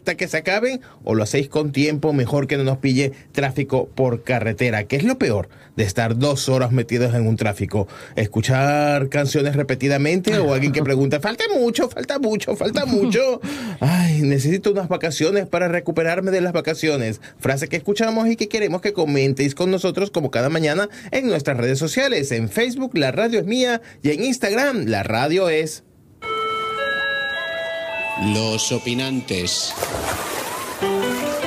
hasta que se acaben o lo hacéis con tiempo? Mejor que no nos pille tráfico por carretera. ¿Qué es lo peor de estar 2 horas metidos en un tráfico? ¿Escuchar canciones repetidamente o alguien que pregunta, falta mucho, falta mucho, falta mucho? Ay, necesito unas vacaciones para recuperarme de las vacaciones. Frase que escuchamos y que queremos que comentéis con nosotros como cada mañana en nuestras redes sociales. En Facebook, La Radio es Mía, y en Instagram, La Radio es... Los opinantes.